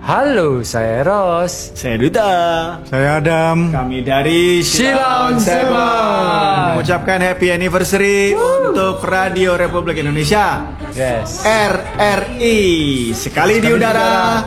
Halo, saya Eros. Saya Duta. Saya Adam. Kami dari Silang Seven. mengucapkan happy anniversary untuk Radio Republik Indonesia. Yes. RRI. Sekali di udara,